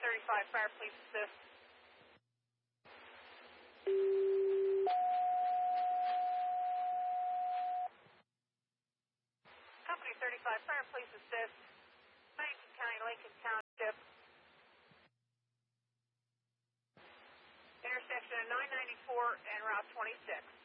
35 fire, please assist. Company 35 fire, please assist. Huntington County, Lincoln Township. Intersection of 994 and Route 26.